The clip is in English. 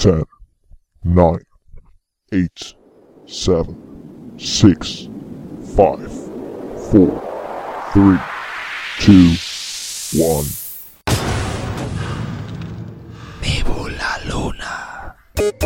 10, 9, 8, 7, 6, 5, 4, 3, 2, 1.